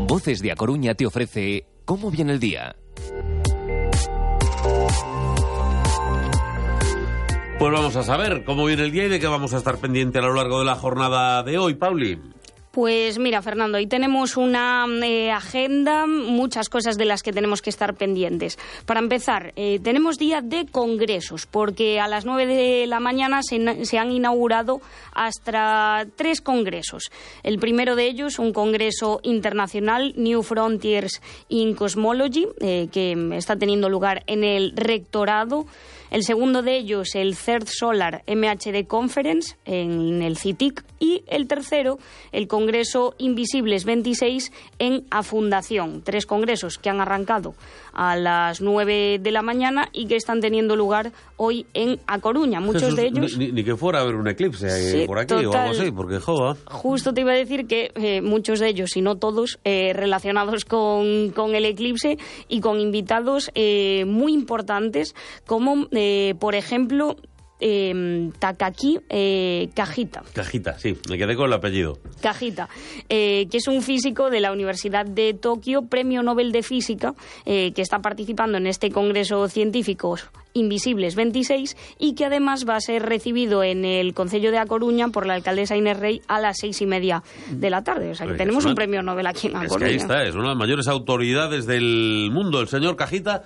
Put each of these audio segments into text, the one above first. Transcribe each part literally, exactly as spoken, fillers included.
Voces de A Coruña te ofrece ¿Cómo viene el día? Pues vamos a saber cómo viene el día y de qué vamos a estar pendiente a lo largo de la jornada de hoy, Pauli. Pues mira, Fernando, hoy tenemos una eh, agenda, muchas cosas de las que tenemos que estar pendientes. Para empezar, eh, tenemos día de congresos, porque a las nueve de la mañana se, se han inaugurado hasta tres congresos. El primero de ellos, un congreso internacional, New Frontiers in Cosmology, eh, que está teniendo lugar en el Rectorado. El segundo de ellos, el Third Solar M H D Conference en el C I T I C. Y el tercero, el Congreso Invisibles veintiséis en A Fundación. Tres congresos que han arrancado a las nueve de la mañana y que están teniendo lugar hoy en A Coruña. Muchos Jesús, de ellos... Ni, ni que fuera a haber un eclipse sí, por aquí total, o algo así, porque joda. Justo te iba a decir que eh, muchos de ellos, si no todos, eh, relacionados con, con el eclipse y con invitados eh, muy importantes como... Eh, por ejemplo, eh, Takaki eh, Kajita. Kajita, sí, me quedé con el apellido. Kajita, eh, que es un físico de la Universidad de Tokio, premio Nobel de Física, eh, que está participando en este Congreso Científico Invisibles veintiséis y que además va a ser recibido en el Concello de A Coruña por la alcaldesa Inés Rey a las seis y media de la tarde. O sea que pues tenemos una... un premio Nobel aquí en A es Coruña. Que ahí está, es una de las mayores autoridades del mundo, el señor Kajita.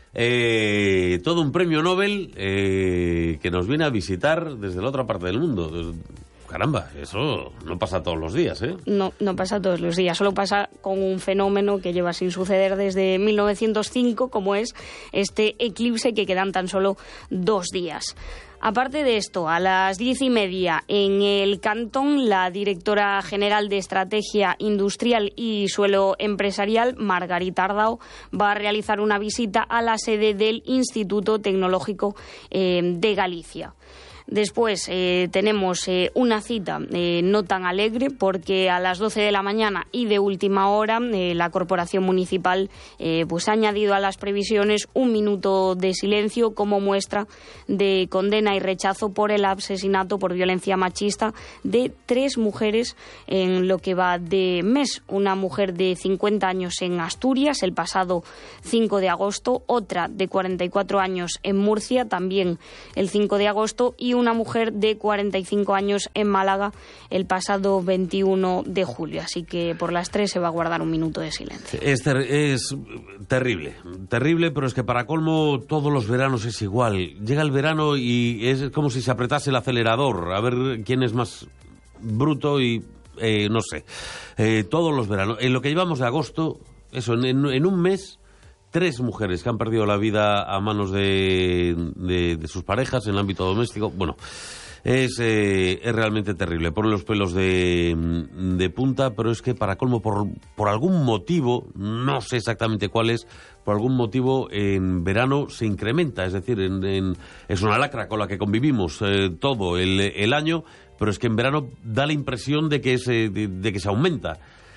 Eh, todo un premio Nobel eh, que nos viene a visitar desde la otra parte del mundo. Caramba, eso no pasa todos los días, ¿eh? No, no pasa todos los días, solo pasa con un fenómeno que lleva sin suceder desde mil novecientos cinco, como es este eclipse que quedan tan solo dos días. Aparte de esto, a las diez y media en el Cantón, la directora general de Estrategia Industrial y Suelo Empresarial, Margarita Ardao, va a realizar una visita a la sede del Instituto Tecnológico eh, de Galicia. Después eh, tenemos eh, una cita eh, no tan alegre porque a las doce de la mañana y de última hora eh, la Corporación Municipal eh, pues ha añadido a las previsiones un minuto de silencio como muestra de condena y rechazo por el asesinato por violencia machista de tres mujeres en lo que va de mes. Una mujer de cincuenta años en Asturias el pasado cinco de agosto, otra de cuarenta y cuatro años en Murcia también el cinco de agosto y una mujer de cuarenta y cinco años en Málaga el pasado veintiuno de julio. Así que por las tres se va a guardar un minuto de silencio. Es, ter- es terrible, terrible, pero es que para colmo todos los veranos es igual. Llega el verano y es como si se apretase el acelerador, a ver quién es más bruto y eh, no sé. Eh, todos los veranos. En lo que llevamos de agosto, eso, en, en, en un mes... Tres mujeres que han perdido la vida a manos de, de, de sus parejas en el ámbito doméstico. Bueno, es, eh, es realmente terrible. Pone los pelos de, de punta, pero es que para colmo, por, por algún motivo, no sé exactamente cuál es, por algún motivo en verano se incrementa. Es decir, en, en, es una lacra con la que convivimos eh, todo el, el año, pero es que en verano da la impresión de que se, de, de que se aumenta.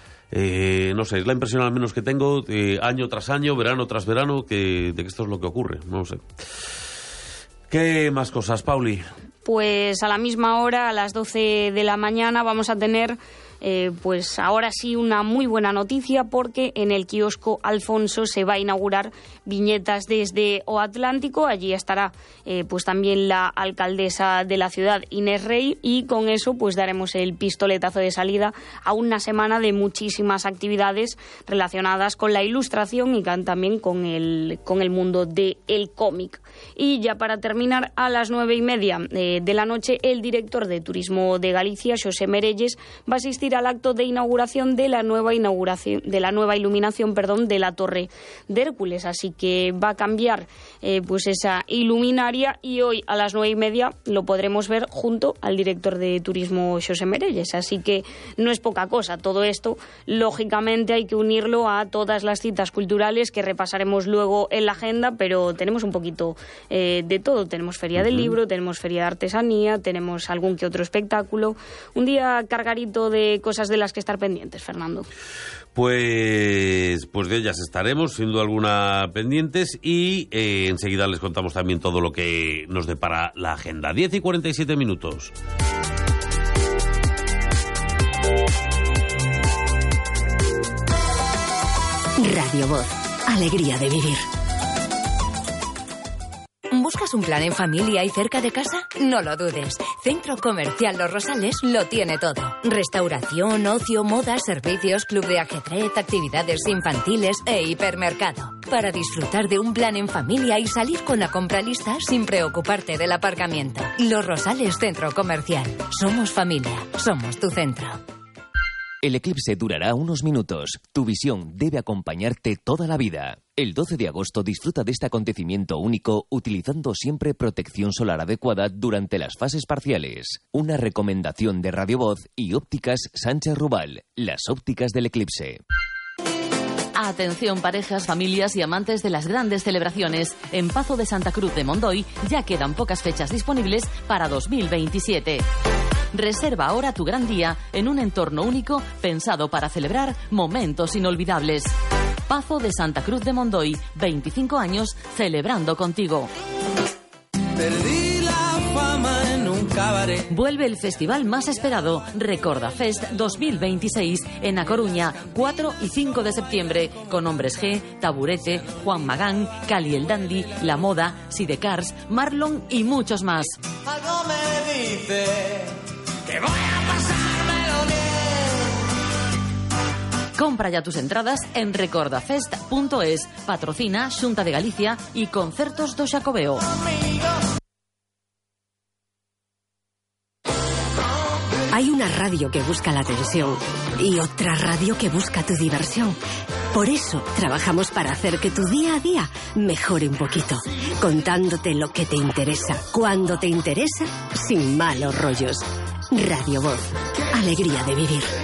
Eh, no sé, es la impresión al menos que tengo eh, año tras año, verano tras verano, que, de que esto es lo que ocurre, no sé. ¿Qué más cosas, Pauli? Pues a la misma hora, a las doce de la mañana, vamos a tener... Eh, pues ahora sí una muy buena noticia porque en el kiosco Alfonso se va a inaugurar viñetas desde O Atlántico. Allí estará eh, pues también la alcaldesa de la ciudad, Inés Rey, y con eso pues daremos el pistoletazo de salida a una semana de muchísimas actividades relacionadas con la ilustración y también con el, con el mundo del cómic. Y ya para terminar, a las nueve y media eh, de la noche, el director de Turismo de Galicia, Xosé Merelles, va a asistir al acto de inauguración de la nueva inauguración de la nueva iluminación, perdón, de la Torre de Hércules. Así que va a cambiar eh, pues esa iluminaria y hoy a las nueve y media lo podremos ver junto al director de Turismo, Xosé Merelles. Así que no es poca cosa. Todo esto, lógicamente, hay que unirlo a todas las citas culturales que repasaremos luego en la agenda, pero tenemos un poquito eh, de todo. Tenemos Feria del Libro, tenemos Feria de Artesanía, tenemos algún que otro espectáculo. Un día cargadito de cosas de las que estar pendientes, Fernando. Pues, pues de ellas estaremos, sin duda alguna, pendientes y eh, enseguida les contamos también todo lo que nos depara la agenda. diez y cuarenta y siete minutos. Radio Voz. Alegría de vivir. ¿Buscas un plan en familia y cerca de casa? No lo dudes. Centro Comercial Los Rosales lo tiene todo. Restauración, ocio, moda, servicios, club de ajedrez, actividades infantiles e hipermercado. Para disfrutar de un plan en familia y salir con la compra lista sin preocuparte del aparcamiento. Los Rosales Centro Comercial. Somos familia. Somos tu centro. El eclipse durará unos minutos. Tu visión debe acompañarte toda la vida. El doce de agosto disfruta de este acontecimiento único utilizando siempre protección solar adecuada durante las fases parciales. Una recomendación de Radio Voz y Ópticas Sánchez Rubal, las ópticas del eclipse. Atención parejas, familias y amantes de las grandes celebraciones. En Pazo de Santa Cruz de Mondoy ya quedan pocas fechas disponibles para dos mil veintisiete. Reserva ahora tu gran día en un entorno único pensado para celebrar momentos inolvidables. Pazo de Santa Cruz de Mondoy, veinticinco años celebrando contigo. Perdí la fama en un cabaret. Vuelve el festival más esperado, Recorda Fest dos mil veintiséis, en A Coruña, cuatro y cinco de septiembre, con Hombres G, Taburete, Juan Magán, Cali el Dandy, La Moda, Sidecars, Marlon y muchos más. Algo me dice que voy a pasármelo bien. Compra ya tus entradas en recordafest punto es. Patrocina Xunta de Galicia y Concertos do Xacobeo. Hay una radio que busca la atención y otra radio que busca tu diversión. Por eso trabajamos para hacer que tu día a día mejore un poquito, contándote lo que te interesa, cuando te interesa, sin malos rollos. Radio Voz. Alegría de vivir.